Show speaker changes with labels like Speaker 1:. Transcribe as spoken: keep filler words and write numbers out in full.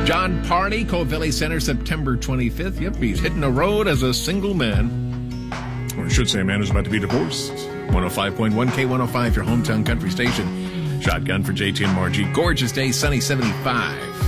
Speaker 1: John Parney, Cove Valley Center, September twenty-fifth. Yep, he's hitting the road as a single man. Or I should say a man who's about to be divorced. one oh five point one K one oh five, your hometown country station. Shotgun for J T and Margie. Gorgeous day, sunny seventy-five.